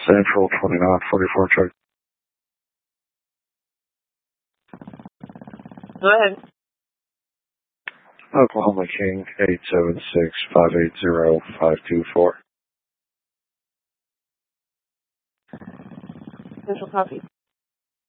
Central 2944 truck. Go ahead. Oklahoma King 876-580-524. Central copy.